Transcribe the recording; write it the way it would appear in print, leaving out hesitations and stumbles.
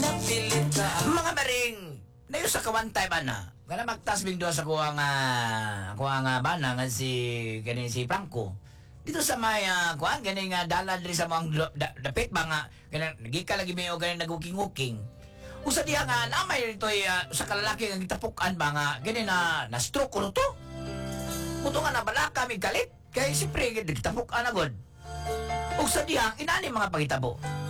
Mga maring, nayo sa kawan time ana. Kana magtasbing doon sa kuha nga bana nga si Franco. Dito sa may kuha gani nga dalan diri sa mga dapit ba nga nagika lagi may gani naguking-uking. Usa diha nga namay dito sa kalalaki nga gitapukan ba nga gani na stroke ko to. Muto nga nabalaka mi galit kay siyempre gitapukan agad. Usa diha inani mga pagitabo.